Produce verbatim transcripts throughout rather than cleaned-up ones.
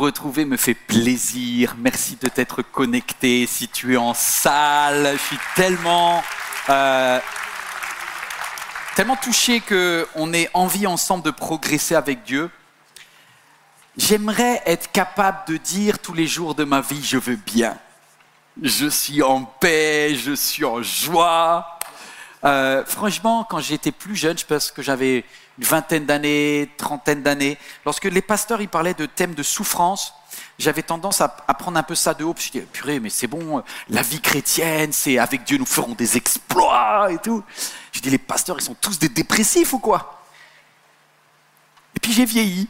retrouver me fait plaisir. Merci de t'être connecté. Si tu es en salle, je suis tellement, euh, tellement touché qu'on ait envie ensemble de progresser avec Dieu. J'aimerais être capable de dire tous les jours de ma vie, je veux bien. Je suis en paix, je suis en joie. Euh, franchement, quand j'étais plus jeune, je pense que j'avais une vingtaine d'années, trentaine d'années, lorsque les pasteurs ils parlaient de thèmes de souffrance, j'avais tendance à, à prendre un peu ça de haut. Puis je disais, purée, mais c'est bon, la vie chrétienne, c'est avec Dieu nous ferons des exploits et tout. Je dis, les pasteurs, ils sont tous des dépressifs ou quoi? Et puis j'ai vieilli.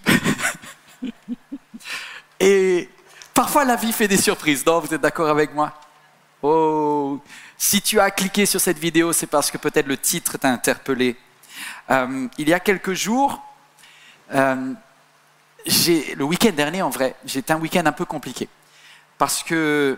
Et parfois la vie fait des surprises, non? Vous êtes d'accord avec moi? Oh, si tu as cliqué sur cette vidéo, c'est parce que peut-être le titre t'a interpellé. Euh, il y a quelques jours, euh, j'ai, le week-end dernier en vrai, j'ai un week-end un peu compliqué. Parce que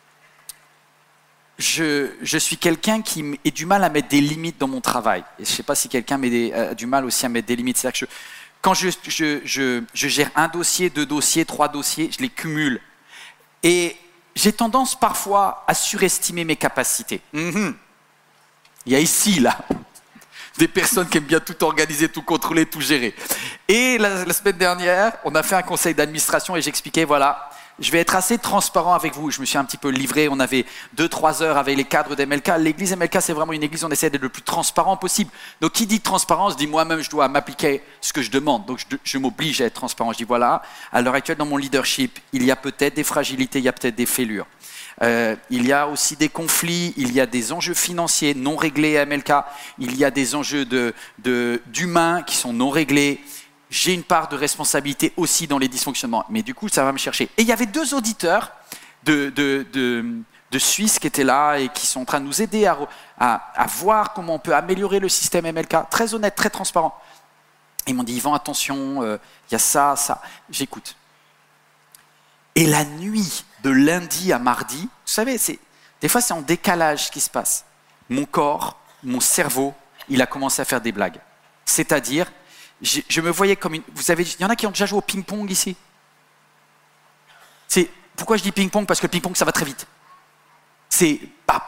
je, je suis quelqu'un qui a du mal à mettre des limites dans mon travail. Et je ne sais pas si quelqu'un a du mal aussi à mettre des limites. C'est-à-dire que je, quand je, je, je, je gère un dossier, deux dossiers, trois dossiers, je les cumule. Et j'ai tendance parfois à surestimer mes capacités. Mm-hmm. Il y a ici, là, des personnes qui aiment bien tout organiser, tout contrôler, tout gérer. Et la, la semaine dernière, on a fait un conseil d'administration et j'expliquais, voilà, je vais être assez transparent avec vous. Je me suis un petit peu livré, on avait deux, trois heures avec les cadres d'M L K. L'église M L K, c'est vraiment une église, on essaie d'être le plus transparent possible. Donc, qui dit transparence, dit moi-même, je dois m'appliquer ce que je demande. Donc, je, je m'oblige à être transparent. Je dis, voilà, à l'heure actuelle, dans mon leadership, il y a peut-être des fragilités, il y a peut-être des fêlures. Euh, il y a aussi des conflits, il y a des enjeux financiers non réglés à M L K, il y a des enjeux de, de, d'humains qui sont non réglés. J'ai une part de responsabilité aussi dans les dysfonctionnements, mais du coup, ça va me chercher. Et il y avait deux auditeurs de, de, de, de Suisse qui étaient là et qui sont en train de nous aider à, à, à voir comment on peut améliorer le système M L K. Très honnête, très transparent. Ils m'ont dit, Yvan, attention, il euh, y a ça, ça. J'écoute. Et la nuit de lundi à mardi, vous savez, c'est, des fois c'est en décalage ce qui se passe. Mon corps, mon cerveau, il a commencé à faire des blagues. C'est-à-dire, je, je me voyais comme une... Vous avez, il y en a qui ont déjà joué au ping-pong ici. C'est, pourquoi je dis ping-pong? Parce que le ping-pong, ça va très vite. C'est...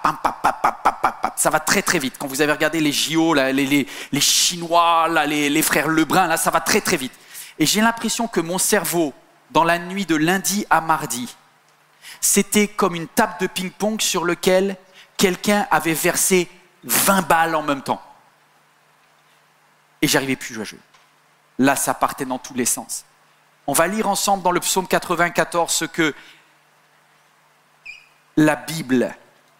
Ça va très très vite. Quand vous avez regardé les J O, là, les, les, les Chinois, là, les, les frères Lebrun, là, ça va très très vite. Et j'ai l'impression que mon cerveau, dans la nuit de lundi à mardi, c'était comme une table de ping-pong sur laquelle quelqu'un avait versé vingt balles en même temps. Et j'arrivais plus à jouer. Là, ça partait dans tous les sens. On va lire ensemble dans le psaume quatre-vingt-quatorze ce que la Bible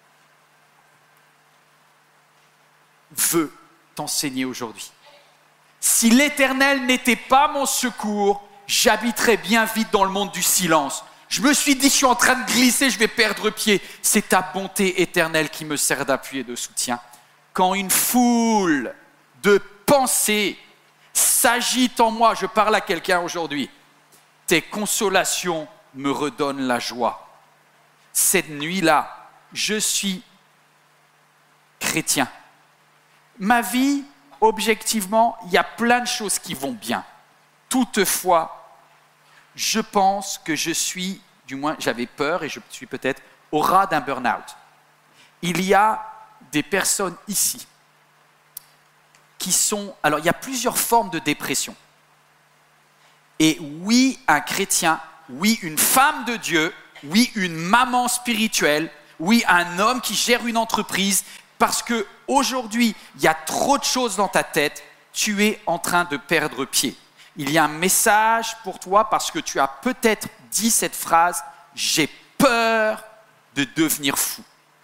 veut t'enseigner aujourd'hui. Si l'Éternel n'était pas mon secours, j'habiterais bien vite dans le monde du silence. Je me suis dit, je suis en train de glisser, je vais perdre pied. C'est ta bonté éternelle qui me sert d'appui et de soutien. Quand une foule de pensées s'agite en moi, je parle à quelqu'un aujourd'hui, tes consolations me redonnent la joie. Cette nuit-là, je suis chrétien. Ma vie, objectivement, il y a plein de choses qui vont bien. Toutefois, je pense que je suis, du moins j'avais peur et je suis peut-être au ras d'un burn-out. Il y a des personnes ici qui sont... Alors, il y a plusieurs formes de dépression. Et oui, un chrétien, oui, une femme de Dieu, oui, une maman spirituelle, oui, un homme qui gère une entreprise, parce qu'aujourd'hui, il y a trop de choses dans ta tête, tu es en train de perdre pied. Il y a un message pour toi parce que tu as peut-être dit cette phrase « J'ai peur de devenir fou ».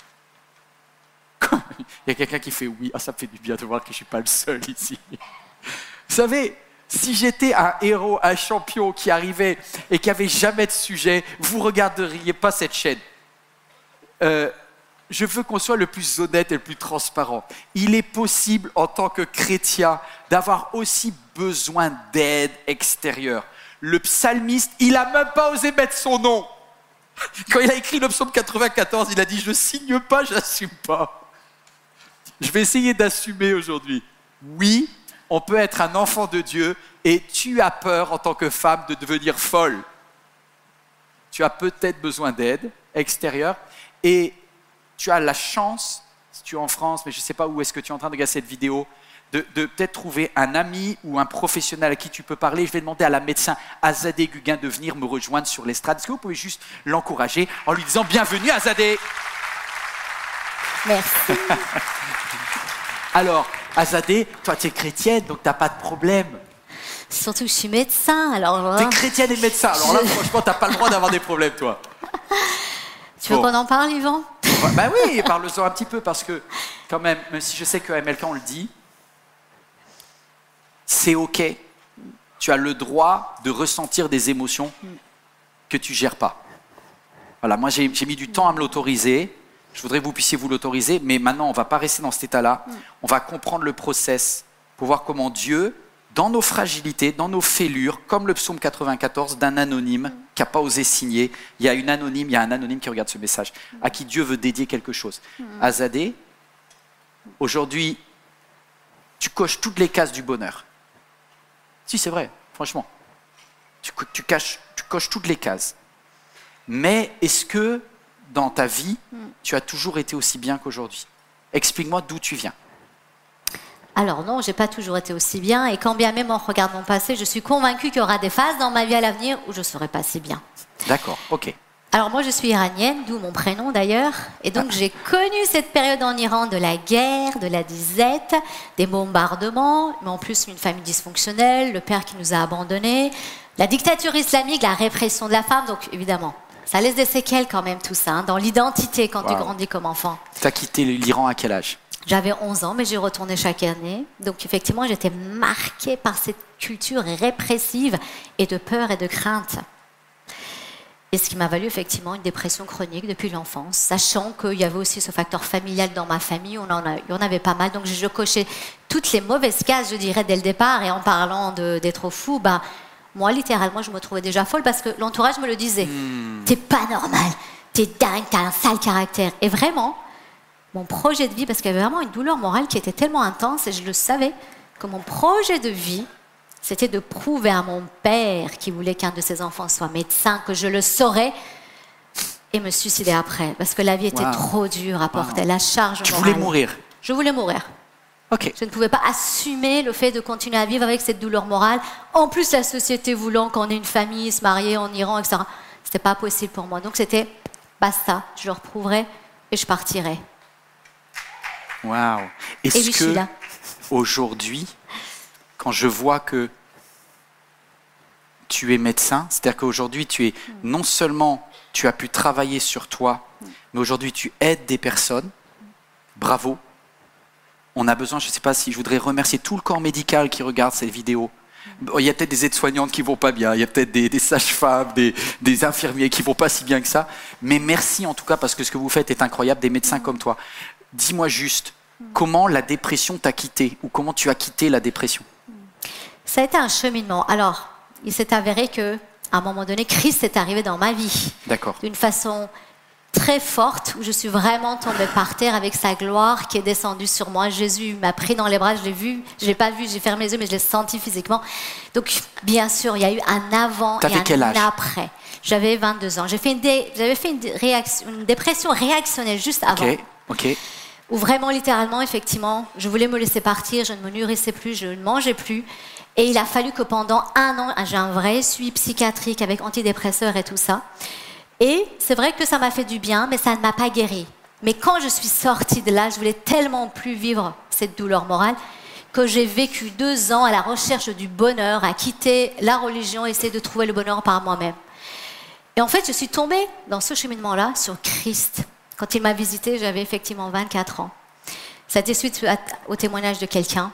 Il y a quelqu'un qui fait « Oui, ah, ça me fait du bien de voir que je ne suis pas le seul ici ». Vous savez, si j'étais un héros, un champion qui arrivait et qui n'avait jamais de sujet, vous ne regarderiez pas cette chaîne. Euh, je veux qu'on soit le plus honnête et le plus transparent. Il est possible, en tant que chrétien, d'avoir aussi besoin d'aide extérieure. Le psalmiste, il n'a même pas osé mettre son nom. Quand il a écrit le psaume quatre-vingt-quatorze, il a dit « Je ne signe pas, je n'assume pas ». Je vais essayer d'assumer aujourd'hui. Oui, on peut être un enfant de Dieu et tu as peur en tant que femme de devenir folle. tu as peut-être besoin d'aide extérieure et tu as la chance, si tu es en France, mais je ne sais pas où est-ce que tu es en train de regarder cette vidéo, de, de peut-être trouver un ami ou un professionnel à qui tu peux parler. Je vais demander à la médecin Azadeh Guguin de venir me rejoindre sur l'estrade. Est-ce que vous pouvez juste l'encourager en lui disant « Bienvenue Azadeh !» Merci. Alors, Azadeh, toi tu es chrétienne, donc tu n'as pas de problème. Surtout que je suis médecin, alors... Tu es chrétienne et médecin, alors là, je... franchement, tu n'as pas le droit d'avoir des problèmes, toi. Tu veux bon. qu'on en parle, Yvan? Bah oui, parle-en un petit peu, parce que, quand même, même si je sais qu'à M L K, on le dit, c'est OK. Tu as le droit de ressentir des émotions que tu ne gères pas. Voilà, moi, j'ai, j'ai mis du temps à me l'autoriser. Je voudrais que vous puissiez vous l'autoriser, mais maintenant, on ne va pas rester dans cet état-là. On va comprendre le process pour voir comment Dieu... dans nos fragilités, dans nos fêlures, comme le psaume quatre-vingt-quatorze d'un anonyme qui n'a pas osé signer. Il y a une anonyme, il y a un anonyme qui regarde ce message, à qui Dieu veut dédier quelque chose. Azadeh, aujourd'hui, tu coches toutes les cases du bonheur. Si, c'est vrai, franchement. Tu, tu, caches, tu coches toutes les cases. Mais est-ce que, dans ta vie, tu as toujours été aussi bien qu'aujourd'hui? Explique-moi d'où tu viens. Alors non, j'ai pas toujours été aussi bien, et quand bien même on regarde mon passé, je suis convaincue qu'il y aura des phases dans ma vie à l'avenir où je serai pas si bien. D'accord, ok. Alors moi je suis iranienne, d'où mon prénom d'ailleurs, et donc j'ai connu cette période en Iran de la guerre, de la disette, des bombardements, mais en plus une famille dysfonctionnelle, le père qui nous a abandonnés, la dictature islamique, la répression de la femme, donc évidemment, ça laisse des séquelles quand même tout ça, hein, dans l'identité quand wow. tu grandis comme enfant. Tu as quitté l'Iran à quel âge? J'avais onze ans, mais j'y retournais chaque année. Donc effectivement, j'étais marquée par cette culture répressive et de peur et de crainte. Et ce qui m'a valu effectivement une dépression chronique depuis l'enfance, sachant qu'il y avait aussi ce facteur familial dans ma famille, on en, a, on avait pas mal. Donc je cochais toutes les mauvaises cases, je dirais, dès le départ. Et en parlant de, d'être fou, bah, moi, littéralement, je me trouvais déjà folle parce que l'entourage me le disait. Mmh. T'es pas normal, t'es dingue, t'as un sale caractère. Et vraiment... mon projet de vie, parce qu'il y avait vraiment une douleur morale qui était tellement intense, et je le savais, que mon projet de vie, c'était de prouver à mon père qui voulait qu'un de ses enfants soit médecin, que je le saurais, et me suicider après, parce que la vie était wow. trop dure à porter, wow. la charge tu morale. Tu voulais mourir? Je voulais mourir. Okay. Je ne pouvais pas assumer le fait de continuer à vivre avec cette douleur morale, en plus la société voulant qu'on ait une famille, se marier en Iran, et cetera. C'était pas possible pour moi, donc c'était basta, je leur prouverai et je partirai. Waouh. Est-ce oui, que aujourd'hui, quand je vois que tu es médecin, c'est-à-dire qu'aujourd'hui tu es non seulement tu as pu travailler sur toi, mais aujourd'hui tu aides des personnes. Bravo. On a besoin, je ne sais pas si je voudrais remercier tout le corps médical qui regarde cette vidéo. Il y a peut-être des aides-soignantes qui vont pas bien, il y a peut-être des, des sages-femmes, des, des infirmiers qui vont pas si bien que ça. Mais merci en tout cas parce que ce que vous faites est incroyable, des médecins comme toi. Dis-moi juste, comment la dépression t'a quitté ou comment tu as quitté la dépression? Ça a été un cheminement. Alors, il s'est avéré qu'à un moment donné, Christ est arrivé dans ma vie. D'accord. D'une façon très forte, où je suis vraiment tombée par terre avec sa gloire qui est descendue sur moi. Jésus m'a pris dans les bras, je l'ai vu, je ne l'ai pas vu, j'ai fermé les yeux, mais je l'ai senti physiquement. Donc, bien sûr, il y a eu un avant T'avais et un quel âge? après. J'avais vingt-deux ans. J'ai fait une, dé... J'avais fait une, réaction... une dépression réactionnelle juste avant. Ok, ok. Où vraiment, littéralement, effectivement, je voulais me laisser partir, je ne me nourrissais plus, je ne mangeais plus. Et il a fallu que pendant un an, j'ai un vrai suivi psychiatrique avec antidépresseurs et tout ça. Et c'est vrai que ça m'a fait du bien, mais ça ne m'a pas guéri. Mais quand je suis sortie de là, je voulais tellement plus vivre cette douleur morale que j'ai vécu deux ans à la recherche du bonheur, à quitter la religion, essayer de trouver le bonheur par moi-même. Et en fait, je suis tombée dans ce cheminement-là sur Christ. Quand il m'a visitée, j'avais effectivement vingt-quatre ans. C'était suite au témoignage de quelqu'un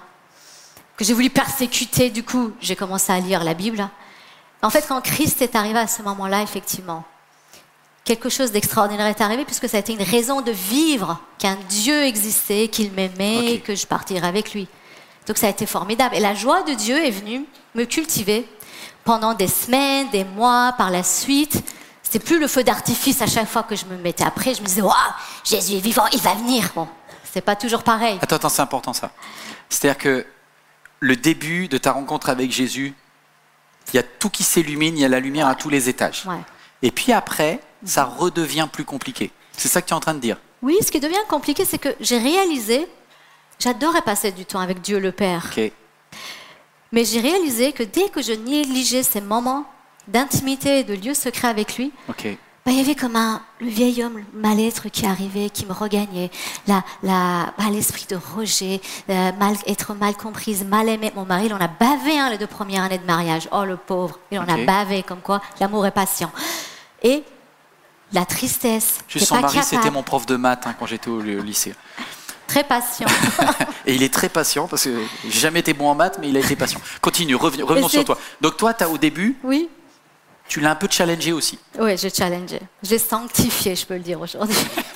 que j'ai voulu persécuter. Du coup, j'ai commencé à lire la Bible. En fait, quand Christ est arrivé à ce moment-là, effectivement, quelque chose d'extraordinaire est arrivé puisque ça a été une raison de vivre, qu'un Dieu existait, qu'il m'aimait, okay. et que je partirais avec lui. Donc ça a été formidable. Et la joie de Dieu est venue me cultiver pendant des semaines, des mois, par la suite. C'était plus le feu d'artifice à chaque fois que je me mettais après. Je me disais, waouh, Jésus est vivant, il va venir. Bon, c'est pas toujours pareil. Attends, attends, c'est important ça. C'est-à-dire que le début de ta rencontre avec Jésus, il y a tout qui s'illumine, il y a la lumière à tous les étages. Ouais. Et puis après, ça redevient plus compliqué. C'est ça que tu es en train de dire. Oui, ce qui devient compliqué, c'est que j'ai réalisé, j'adorais passer du temps avec Dieu le Père. Okay. Mais j'ai réalisé que dès que je négligeais ces moments d'intimité et de lieu secret avec lui, okay. bah, il y avait comme un, le vieil homme mal-être qui arrivait, qui me regagnait, la, la, bah, l'esprit de rejet, euh, mal, être mal comprise, mal aimée. Mon mari, il en a bavé hein, les deux premières années de mariage. Oh, le pauvre, il en okay. a bavé, comme quoi l'amour est patient. Et la tristesse. Juste son mari, capable. C'était mon prof de maths hein, quand j'étais au, au lycée. Très patient. Et il est très patient, parce que j'ai jamais été bon en maths, mais il a été patient. Continue, revenons, revenons sur toi. Donc toi, t'as, au début, oui. tu l'as un peu challengé aussi. Oui, j'ai challengé. J'ai sanctifié, je peux le dire aujourd'hui.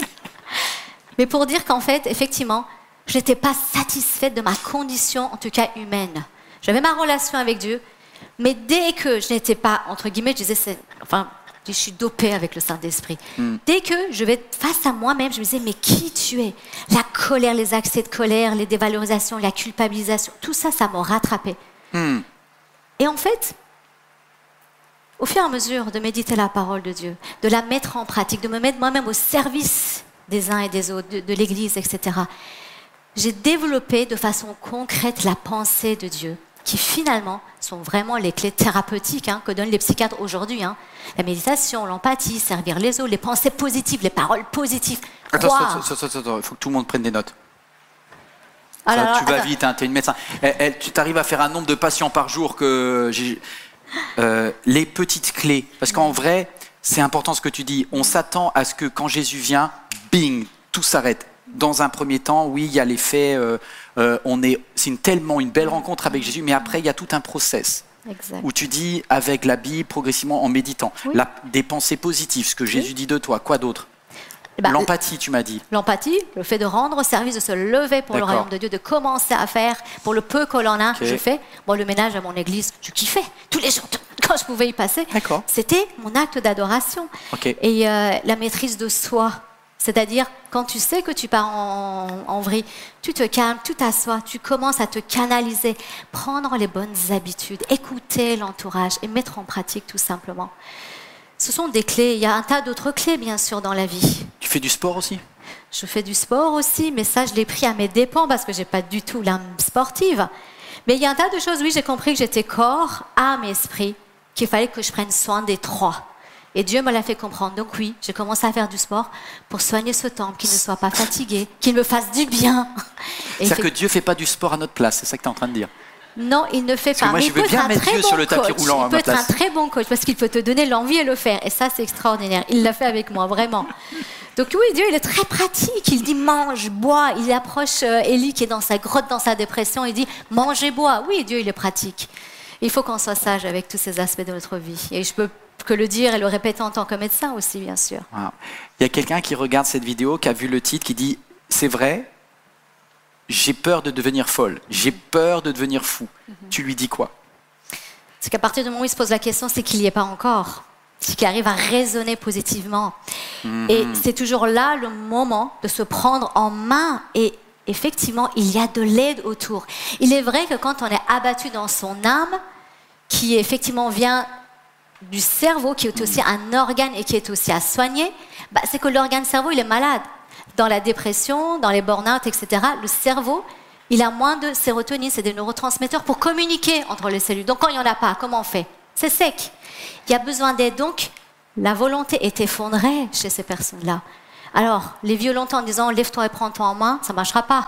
Mais pour dire qu'en fait, effectivement, je n'étais pas satisfaite de ma condition, en tout cas humaine. J'avais ma relation avec Dieu, mais dès que je n'étais pas, entre guillemets, je disais, c'est, enfin, je suis dopée avec le Saint-Esprit. Mm. Dès que je vais face à moi-même, je me disais, mais qui tu es? La colère, les accès de colère, les dévalorisations, la culpabilisation, tout ça, ça m'a rattrapée. Mm. Et en fait, au fur et à mesure de méditer la parole de Dieu, de la mettre en pratique, de me mettre moi-même au service des uns et des autres, de, de l'Église, et cetera, j'ai développé de façon concrète la pensée de Dieu, qui finalement sont vraiment les clés thérapeutiques hein, que donnent les psychiatres aujourd'hui. Hein. La méditation, l'empathie, servir les autres, les pensées positives, les paroles positives. Attends, attends, attends, attends, attends, il faut que tout le monde prenne des notes. Alors, Ça, tu vas attends. vite, hein, tu es une médecin. Elle, elle, tu t'arrives à faire un nombre de patients par jour que j'ai... Euh, les petites clés. Parce qu'en vrai, c'est important ce que tu dis. On s'attend à ce que quand Jésus vient, bing, tout s'arrête. Dans un premier temps, oui, il y a l'effet, euh, euh, on est, c'est une, tellement une belle rencontre avec Jésus, mais après, il y a tout un process. Exact. Où tu dis, avec la Bible, progressivement, en méditant, oui. la, des pensées positives, ce que Jésus oui. dit de toi, quoi d'autre? Bah, l'empathie, tu m'as dit. L'empathie, le fait de rendre service, de se lever pour D'accord. le royaume de Dieu, de commencer à faire pour le peu que l'on a. Okay. Je fais. Bon, le ménage à mon église, je kiffais. Tous les jours, quand je pouvais y passer, D'accord. c'était mon acte d'adoration. Okay. Et euh, la maîtrise de soi, c'est-à-dire quand tu sais que tu pars en, en vrille, tu te calmes, tu t'assois, tu commences à te canaliser, prendre les bonnes habitudes, écouter l'entourage et mettre en pratique tout simplement. Ce sont des clés. Il y a un tas d'autres clés, bien sûr, dans la vie. Tu fais du sport aussi? Je fais du sport aussi, mais ça, je l'ai pris à mes dépens parce que je n'ai pas du tout l'âme sportive. Mais il y a un tas de choses, oui, j'ai compris que j'étais corps, âme et esprit, qu'il fallait que je prenne soin des trois. Et Dieu me l'a fait comprendre. Donc oui, j'ai commencé à faire du sport pour soigner ce temple, qu'il ne soit pas fatigué, qu'il me fasse du bien. Et C'est-à-dire fait... que Dieu ne fait pas du sport à notre place, c'est ça que tu es en train de dire? Non, il ne fait parce pas. Que moi, mais je veux bien mettre Dieu bon sur le tapis coach. roulant à ma place. Il peut être un très bon coach parce qu'il peut te donner l'envie et le faire. Et ça, c'est extraordinaire. Il l'a fait avec moi, vraiment. Donc oui, Dieu, il est très pratique. Il dit mange, bois. Il approche euh, Élie qui est dans sa grotte, dans sa dépression. Il dit mange et bois. Oui, Dieu, il est pratique. Il faut qu'on soit sage avec tous ces aspects de notre vie. Et je peux que le dire et le répéter en tant que médecin aussi, bien sûr. Wow. Il y a quelqu'un qui regarde cette vidéo, qui a vu le titre, qui dit c'est vrai. J'ai peur de devenir folle, j'ai peur de devenir fou. Mm-hmm. Tu lui dis quoi? C'est qu'à partir du moment où il se pose la question, c'est qu'il n'y est pas encore. C'est qu'il arrive à raisonner positivement. Mm-hmm. Et c'est toujours là le moment de se prendre en main. Et effectivement, il y a de l'aide autour. Il est vrai que quand on est abattu dans son âme, qui effectivement vient du cerveau, qui est aussi un organe et qui est aussi à soigner, bah, c'est que l'organe cerveau, il est malade. Dans la dépression, dans les burn-out, et cetera, le cerveau, il a moins de sérotonine, c'est des neurotransmetteurs pour communiquer entre les cellules. Donc quand il n'y en a pas, comment on fait? C'est sec. Il y a besoin d'aide. Donc la volonté est effondrée chez ces personnes-là. Alors, les violenter en disant « lève-toi et prends-toi en main », ça ne marchera pas.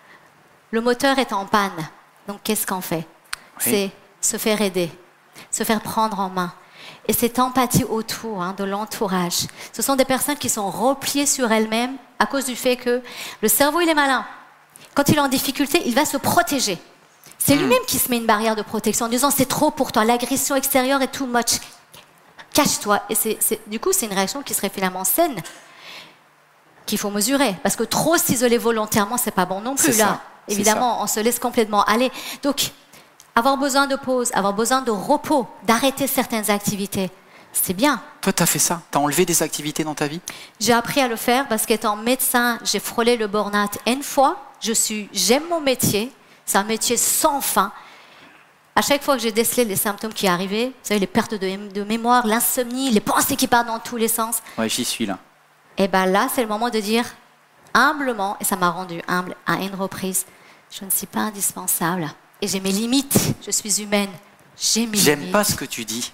Le moteur est en panne. Donc qu'est-ce qu'on fait? Oui. C'est se faire aider, se faire prendre en main. Et cette empathie autour hein, de l'entourage. Ce sont des personnes qui sont repliées sur elles-mêmes à cause du fait que le cerveau, il est malin. Quand il est en difficulté, il va se protéger. C'est lui-même qui se met une barrière de protection en disant « c'est trop pour toi, l'agression extérieure est too much, cache-toi ». Et c'est, c'est, du coup, c'est une réaction qui serait finalement saine, qu'il faut mesurer. Parce que trop s'isoler volontairement, c'est pas bon non plus. C'est là. Ça. Évidemment, c'est on se laisse complètement aller. Donc, avoir besoin de pause, avoir besoin de repos, d'arrêter certaines activités, c'est bien. Toi, tu as fait ça? Tu as enlevé des activités dans ta vie? J'ai appris à le faire parce qu'étant médecin, j'ai frôlé le burn-out une fois. Je suis, j'aime mon métier. C'est un métier sans fin. À chaque fois que j'ai décelé les symptômes qui arrivaient, vous savez, les pertes de, de mémoire, l'insomnie, les pensées qui partent dans tous les sens. Ouais, j'y suis là. Et bien là, c'est le moment de dire humblement, et ça m'a rendu humble à une reprise, je ne suis pas indispensable. Et j'ai mes limites, je suis humaine. J'ai mes J'aime limites. pas ce que tu dis.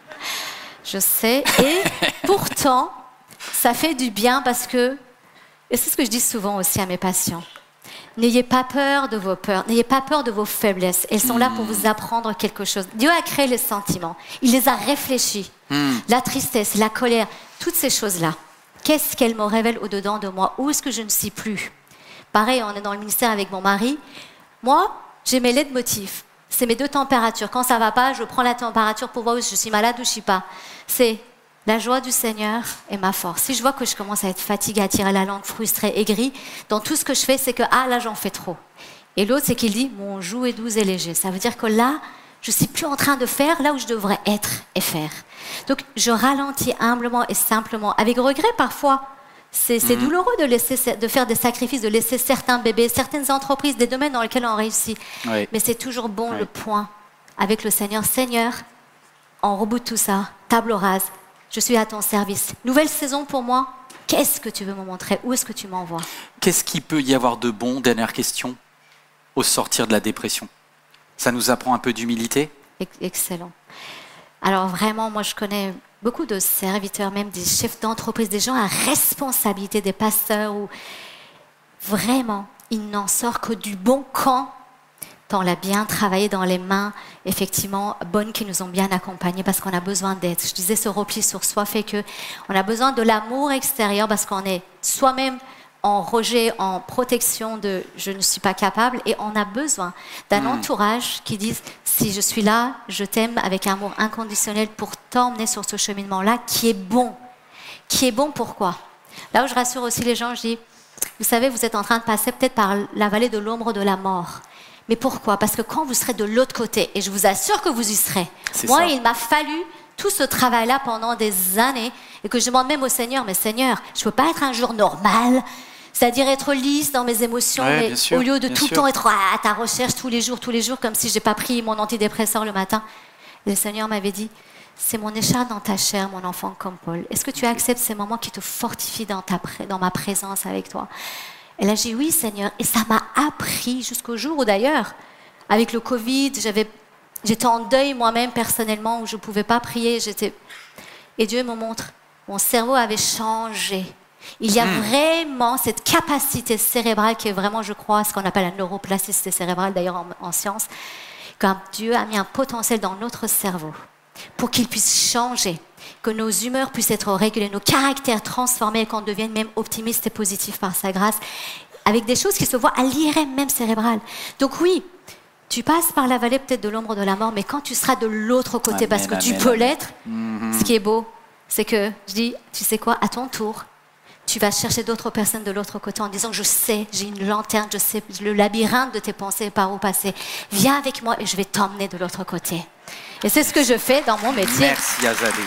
Je sais, et pourtant, ça fait du bien parce que, et c'est ce que je dis souvent aussi à mes patients, n'ayez pas peur de vos peurs, n'ayez pas peur de vos faiblesses. Elles sont mmh. là pour vous apprendre quelque chose. Dieu a créé les sentiments, il les a réfléchis. Mmh. La tristesse, la colère, toutes ces choses-là. Qu'est-ce qu'elles me révèlent au-dedans de moi? Où est-ce que je ne suis plus? Pareil, on est dans le ministère avec mon mari. Moi, j'ai mes leitmotifs. C'est mes deux températures. Quand ça ne va pas, je prends la température pour voir si je suis malade ou je ne suis pas. C'est la joie du Seigneur et ma force. Si je vois que je commence à être fatiguée, à tirer la langue, frustrée, aigrie, dans tout ce que je fais, c'est que, ah là, j'en fais trop. Et l'autre, c'est qu'il dit, mon joug est doux et léger. Ça veut dire que là, je ne suis plus en train de faire là où je devrais être et faire. Donc, je ralentis humblement et simplement, avec regret parfois. C'est, c'est mmh. douloureux de, laisser, de faire des sacrifices, de laisser certains bébés, certaines entreprises, des domaines dans lesquels on réussit. Oui. Mais c'est toujours bon oui. le point avec le Seigneur. Seigneur, on reboot tout ça, table rase, je suis à ton service. Nouvelle saison pour moi, qu'est-ce que tu veux me montrer? Où est-ce que tu m'envoies? Qu'est-ce qu'il peut y avoir de bon, dernière question, au sortir de la dépression? Ça nous apprend un peu d'humilité? Excellent. Alors vraiment, moi je connais beaucoup de serviteurs, même des chefs d'entreprise, des gens à responsabilité, des pasteurs, où vraiment, il n'en sort que du bon quand on l'a bien travaillé dans les mains, effectivement, bonnes qui nous ont bien accompagnés parce qu'on a besoin d'aide. Je disais, ce repli sur soi fait qu'on a besoin de l'amour extérieur parce qu'on est soi-même en rejet, en protection de « je ne suis pas capable » et on a besoin d'un mmh. entourage qui dise « si je suis là, je t'aime avec un amour inconditionnel pour t'emmener sur ce cheminement-là qui est bon. » Qui est bon pourquoi? Là où je rassure aussi les gens, je dis « vous savez, vous êtes en train de passer peut-être par la vallée de l'ombre de la mort. » Mais pourquoi? Parce que quand vous serez de l'autre côté, et je vous assure que vous y serez, c'est moi, ça. Il m'a fallu tout ce travail-là pendant des années et que je demande même au Seigneur « mais Seigneur, je ne peux pas être un jour normal ?» C'est-à-dire être lisse dans mes émotions, ouais, mais sûr, au lieu de tout sûr. le temps être à ta recherche tous les jours, tous les jours, comme si je n'ai pas pris mon antidépresseur le matin. Le Seigneur m'avait dit, c'est mon écharpe dans ta chair, mon enfant, comme Paul. Est-ce que tu acceptes ces moments qui te fortifient dans, ta, dans ma présence avec toi? Elle a dit, oui Seigneur. Et ça m'a appris jusqu'au jour où d'ailleurs, avec le Covid, j'avais, j'étais en deuil moi-même personnellement, où je ne pouvais pas prier. J'étais... Et Dieu me montre, mon cerveau avait changé. Il y a mmh. vraiment cette capacité cérébrale qui est vraiment, je crois, ce qu'on appelle la neuroplasticité cérébrale, d'ailleurs en, en sciences, quand Dieu a mis un potentiel dans notre cerveau pour qu'il puisse changer, que nos humeurs puissent être régulées, nos caractères transformés et qu'on devienne même optimistes et positifs par sa grâce, avec des choses qui se voient à l'I R M même cérébrale. Donc oui, tu passes par la vallée peut-être de l'ombre de la mort, mais quand tu seras de l'autre côté, amen, parce que amen, tu peux amen. l'être, mmh. ce qui est beau, c'est que je dis, tu sais quoi, à ton tour, tu vas chercher d'autres personnes de l'autre côté en disant, je sais, j'ai une lanterne, je sais le labyrinthe de tes pensées par où passer. Viens avec moi et je vais t'emmener de l'autre côté. Et c'est ce que je fais dans mon métier. Merci Azadeh.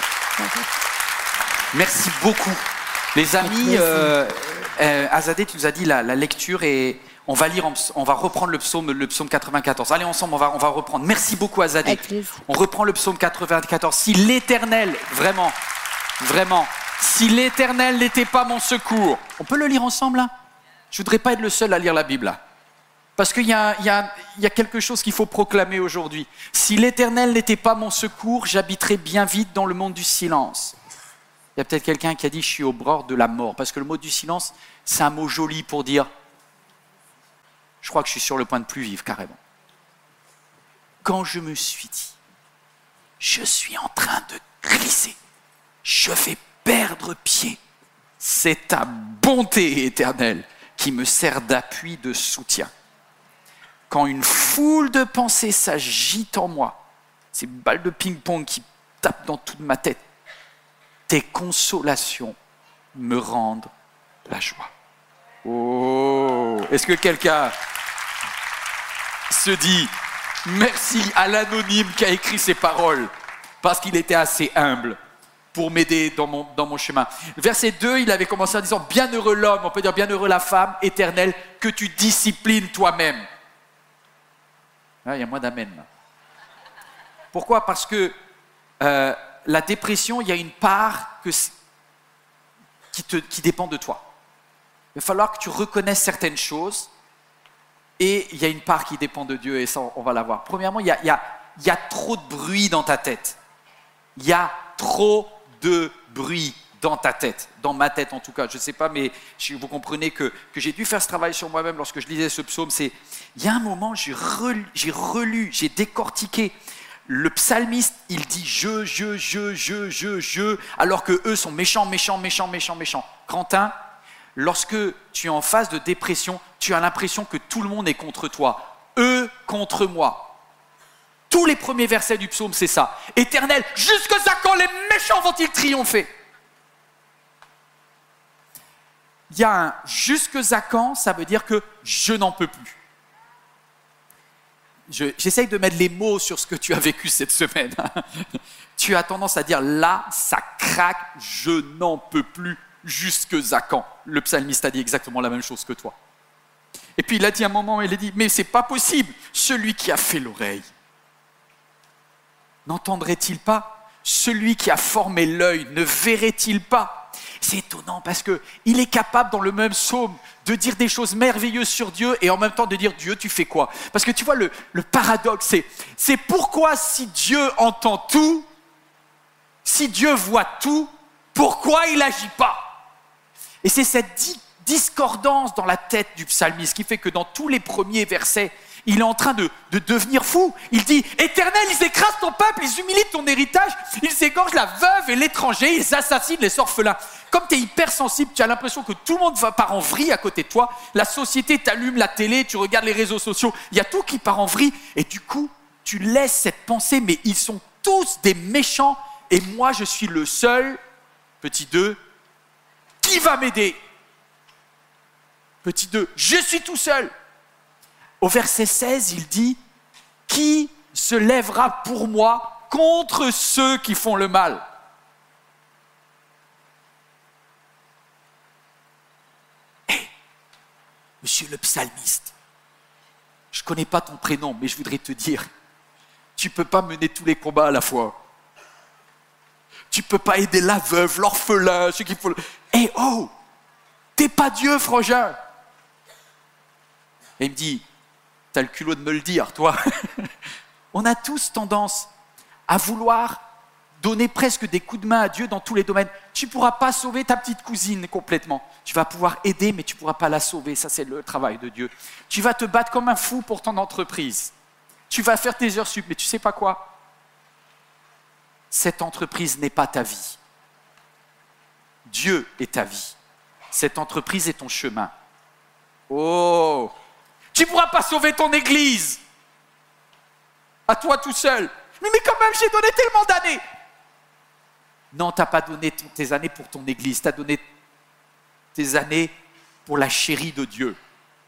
Merci beaucoup. Les amis, euh, euh, Azadeh, tu nous as dit la, la lecture et on va lire, on va reprendre le psaume, le psaume quatre-vingt-quatorze. Allez, ensemble, on va, on va reprendre. Merci beaucoup Azadeh. On reprend le psaume quatre-vingt-quatorze. Si l'Éternel, vraiment, vraiment, si l'Éternel n'était pas mon secours, on peut le lire ensemble là? Je ne voudrais pas être le seul à lire la Bible là. Parce qu'il y a, il y a, il y a quelque chose qu'il faut proclamer aujourd'hui. Si l'Éternel n'était pas mon secours, j'habiterais bien vite dans le monde du silence. Il y a peut-être quelqu'un qui a dit « je suis au bord de la mort ». Parce que le mot du silence, c'est un mot joli pour dire « je crois que je suis sur le point de plus vivre carrément ». Quand je me suis dit « je suis en train de glisser, je vais perdre pied. C'est ta bonté éternelle qui me sert d'appui, de soutien. Quand une foule de pensées s'agite en moi, ces balles de ping-pong qui tapent dans toute ma tête, tes consolations me rendent la joie. Oh, est-ce que quelqu'un se dit merci à l'anonyme qui a écrit ces paroles parce qu'il était assez humble pour m'aider dans mon, dans mon chemin. Verset deux, il avait commencé en disant « Bienheureux l'homme », on peut dire « Bienheureux la femme éternelle que tu disciplines toi-même ». Ah, il y a moins d'amen là. Pourquoi ? Parce que euh, la dépression, il y a une part que, qui, te, qui dépend de toi. Il va falloir que tu reconnaisses certaines choses et il y a une part qui dépend de Dieu et ça, on va la voir. Premièrement, il y a, il y a, il y a trop de bruit dans ta tête. Il y a trop de bruit dans ta tête, dans ma tête en tout cas. Je ne sais pas, mais vous comprenez que, que j'ai dû faire ce travail sur moi-même lorsque je lisais ce psaume. C'est, il y a un moment, j'ai relu, j'ai, relu, j'ai décortiqué. Le psalmiste, il dit je, je, je, je, je, je, alors que eux sont méchants, méchants, méchants, méchants, méchants. Quentin, lorsque tu es en phase de dépression, tu as l'impression que tout le monde est contre toi. Eux contre moi. Tous les premiers versets du psaume, c'est ça. Éternel, jusqu'à quand les méchants vont-ils triompher ? Il y a un jusqu'à quand, ça veut dire que je n'en peux plus. Je, j'essaye de mettre les mots sur ce que tu as vécu cette semaine. Tu as tendance à dire là, ça craque, je n'en peux plus, jusqu'à quand ? Le psalmiste a dit exactement la même chose que toi. Et puis il a dit à un moment, il a dit, mais c'est pas possible, celui qui a fait l'oreille, n'entendrait-il pas ? Celui qui a formé l'œil, ne verrait-il pas ? C'est étonnant parce qu'il est capable dans le même psaume de dire des choses merveilleuses sur Dieu et en même temps de dire Dieu, tu fais quoi ? Parce que tu vois, le, le paradoxe, c'est, c'est pourquoi si Dieu entend tout, si Dieu voit tout, pourquoi il n'agit pas ? Et c'est cette di- discordance dans la tête du psalmiste qui fait que dans tous les premiers versets, il est en train de, de devenir fou. Il dit, Éternel, ils écrasent ton peuple, ils humilient ton héritage, ils égorgent la veuve et l'étranger, ils assassinent les orphelins. Comme tu es hypersensible, tu as l'impression que tout le monde va part en vrille à côté de toi. La société t'allume la télé, tu regardes les réseaux sociaux, il y a tout qui part en vrille. Et du coup, tu laisses cette pensée, mais ils sont tous des méchants et moi, je suis le seul, petit deux, qui va m'aider ? Petit deux, je suis tout seul. Au verset seize, il dit « Qui se lèvera pour moi contre ceux qui font le mal ?» Hé, hey, monsieur le psalmiste, je ne connais pas ton prénom, mais je voudrais te dire, tu ne peux pas mener tous les combats à la fois. Tu ne peux pas aider la veuve, l'orphelin, ceux qui font le... Hé, hey, oh, t'es pas Dieu, frangin. Et il me dit, t'as le culot de me le dire, toi. On a tous tendance à vouloir donner presque des coups de main à Dieu dans tous les domaines. Tu ne pourras pas sauver ta petite cousine complètement. Tu vas pouvoir aider, mais tu ne pourras pas la sauver. Ça, c'est le travail de Dieu. Tu vas te battre comme un fou pour ton entreprise. Tu vas faire tes heures sup, mais tu ne sais pas quoi ? Cette entreprise n'est pas ta vie. Dieu est ta vie. Cette entreprise est ton chemin. Oh ! Tu ne pourras pas sauver ton église à toi tout seul. Mais, mais quand même, j'ai donné tellement d'années. Non, tu n'as pas donné t- tes années pour ton église. Tu as donné tes années pour la chérie de Dieu.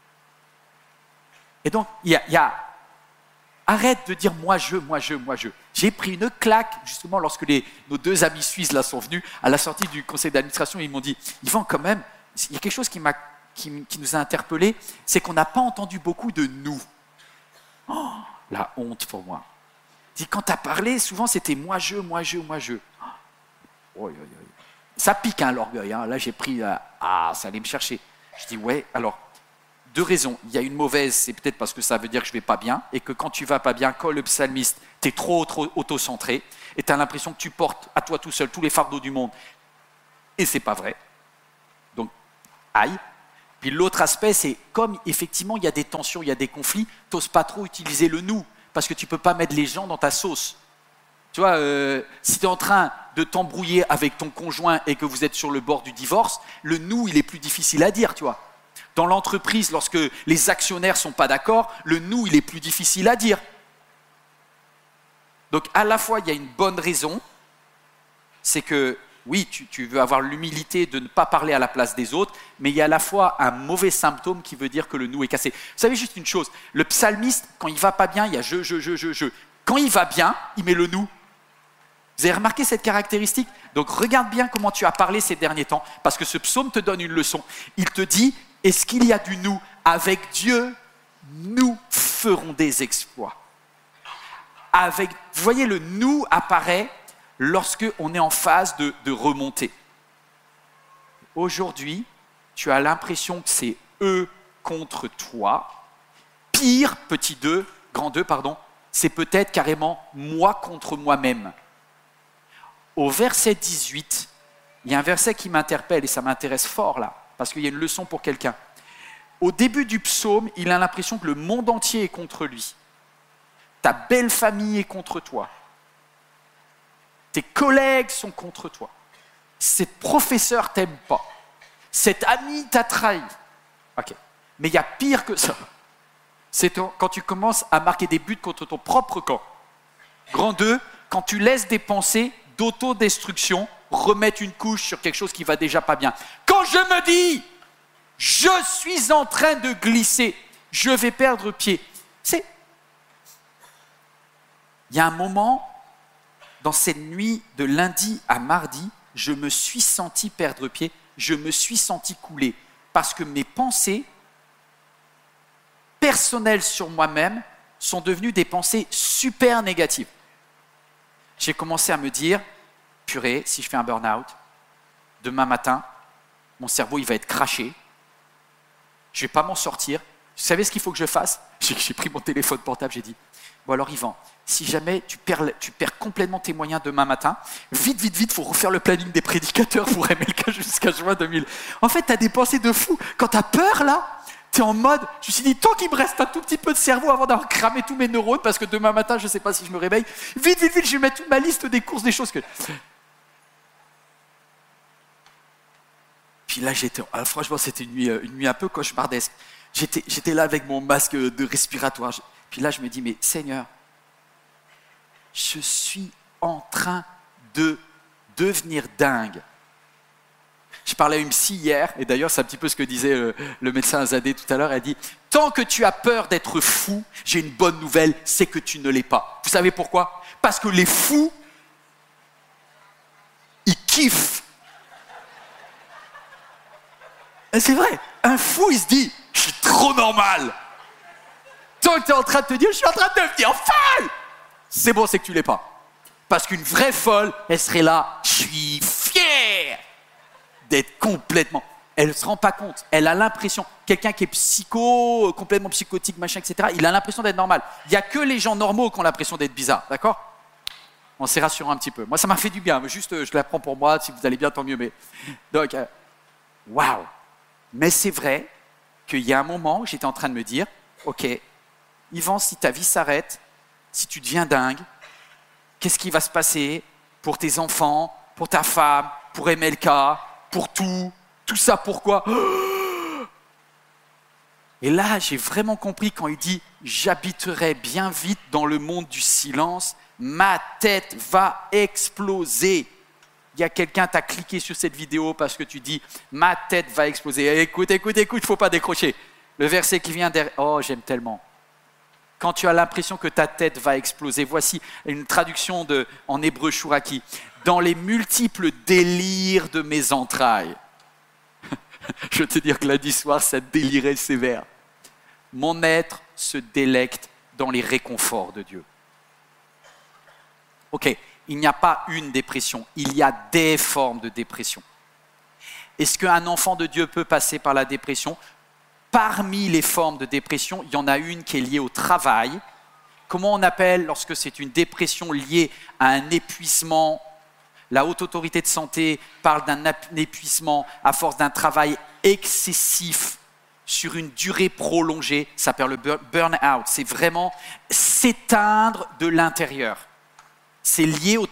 Et donc, il y a, y a... Arrête de dire moi je, moi je, moi je. J'ai pris une claque, justement, lorsque les, nos deux amis suisses là sont venus, à la sortie du conseil d'administration, ils m'ont dit, Yvan, quand même, il y a quelque chose qui m'a Qui, qui nous a interpellés, c'est qu'on n'a pas entendu beaucoup de nous. Oh, la honte pour moi. Dis, quand tu as parlé, souvent c'était moi je, moi je, moi je. Oh, oh, oh. Ça pique hein, l'orgueil. Hein. Là j'ai pris, euh, ah ça allait me chercher. Je dis ouais, alors deux raisons. Il y a une mauvaise, c'est peut-être parce que ça veut dire que je ne vais pas bien, et que quand tu vas pas bien, quand le psalmiste, tu es trop, trop auto-centré, et tu as l'impression que tu portes à toi tout seul tous les fardeaux du monde, et c'est pas vrai. Donc, aïe. Puis l'autre aspect, c'est comme effectivement il y a des tensions, il y a des conflits, tu n'oses pas trop utiliser le « nous » parce que tu ne peux pas mettre les gens dans ta sauce. Tu vois, euh, si tu es en train de t'embrouiller avec ton conjoint et que vous êtes sur le bord du divorce, le « nous » il est plus difficile à dire, tu vois. Dans l'entreprise, lorsque les actionnaires ne sont pas d'accord, le « nous » il est plus difficile à dire. Donc à la fois, il y a une bonne raison, c'est que oui, tu, tu veux avoir l'humilité de ne pas parler à la place des autres, mais il y a à la fois un mauvais symptôme qui veut dire que le nous est cassé. Vous savez juste une chose, le psalmiste, quand il ne va pas bien, il y a je, je, je, je, je. Quand il va bien, il met le nous. Vous avez remarqué cette caractéristique ? Donc regarde bien comment tu as parlé ces derniers temps, parce que ce psaume te donne une leçon. Il te dit, est-ce qu'il y a du nous ? Avec Dieu, nous ferons des exploits. avec, vous voyez, le nous apparaît lorsque on est en phase de, de remontée. Aujourd'hui, tu as l'impression que c'est eux contre toi. Pire, petit deux, grand deux, pardon, c'est peut-être carrément moi contre moi-même. Au verset dix-huit, il y a un verset qui m'interpelle et ça m'intéresse fort là, parce qu'il y a une leçon pour quelqu'un. Au début du psaume, il a l'impression que le monde entier est contre lui. Ta belle famille est contre toi. Tes collègues sont contre toi. Ces professeurs t'aiment pas. Cet ami t'a trahi. Ok. Mais il y a pire que ça. C'est quand tu commences à marquer des buts contre ton propre camp. Grand deux, quand tu laisses des pensées d'autodestruction remettre une couche sur quelque chose qui va déjà pas bien. Quand je me dis, je suis en train de glisser, je vais perdre pied. C'est... Il y a un moment, dans cette nuit de lundi à mardi, je me suis senti perdre pied, je me suis senti couler, parce que mes pensées personnelles sur moi-même sont devenues des pensées super négatives. J'ai commencé à me dire, purée, si je fais un burn-out, demain matin, mon cerveau il va être craché, je ne vais pas m'en sortir. Vous savez ce qu'il faut que je fasse ? J'ai, j'ai pris mon téléphone portable, j'ai dit, bon alors Yvan, si jamais tu perds, tu perds complètement tes moyens demain matin, vite, vite, vite, il faut refaire le planning des prédicateurs pour M L K jusqu'à juin deux mille. En fait, tu as des pensées de fou. Quand tu as peur, là, tu es en mode, je me suis dit, tant qu'il me reste un tout petit peu de cerveau avant d'avoir cramé tous mes neurones, parce que demain matin, je ne sais pas si je me réveille, vite, vite, vite, je vais mettre toute ma liste des courses, des choses que... Puis là, j'étais, alors, franchement, c'était une nuit, une nuit un peu cauchemardesque. J'étais, j'étais là avec mon masque de respiratoire. Puis là, je me dis, mais Seigneur, je suis en train de devenir dingue. Je parlais à une psy hier, et d'ailleurs, c'est un petit peu ce que disait le, le médecin Azadeh tout à l'heure. Elle dit, tant que tu as peur d'être fou, j'ai une bonne nouvelle, c'est que tu ne l'es pas. Vous savez pourquoi ? Parce que les fous, ils kiffent. Et c'est vrai, un fou, il se dit, je suis trop normal. Tant que tu es en train de te dire, je suis en train de devenir folle, c'est bon, c'est que tu l'es pas. Parce qu'une vraie folle, elle serait là, je suis fier d'être complètement... Elle ne se rend pas compte, elle a l'impression, quelqu'un qui est psycho, complètement psychotique, machin, et cetera, il a l'impression d'être normal. Il n'y a que les gens normaux qui ont l'impression d'être bizarres, d'accord ? On s'est rassurant un petit peu. Moi, ça m'a fait du bien, mais juste, je la prends pour moi, si vous allez bien, tant mieux. Mais... Donc, euh... waouh ! Mais c'est vrai qu'il y a un moment où j'étais en train de me dire, ok, Yvan, si ta vie s'arrête, si tu deviens dingue, qu'est-ce qui va se passer pour tes enfants, pour ta femme, pour M L K, pour tout, tout ça pourquoi ? Et là, j'ai vraiment compris quand il dit « J'habiterai bien vite dans le monde du silence, ma tête va exploser ». Il y a quelqu'un, tu as cliqué sur cette vidéo parce que tu dis « Ma tête va exploser ». Écoute, écoute, écoute, il ne faut pas décrocher. Le verset qui vient derrière, oh, j'aime tellement. Quand tu as l'impression que ta tête va exploser, voici une traduction de, en hébreu Chouraki. « Dans les multiples délires de mes entrailles ». Je veux te dire que lundi soir, ça délirait sévère. Mon être se délecte dans les réconforts de Dieu. Ok. Il n'y a pas une dépression, il y a des formes de dépression. Est-ce qu'un enfant de Dieu peut passer par la dépression ? Parmi les formes de dépression, il y en a une qui est liée au travail. Comment on appelle lorsque c'est une dépression liée à un épuisement ? La Haute Autorité de Santé parle d'un épuisement à force d'un travail excessif sur une durée prolongée. Ça s'appelle le burn-out. C'est vraiment s'éteindre de l'intérieur. C'est lié au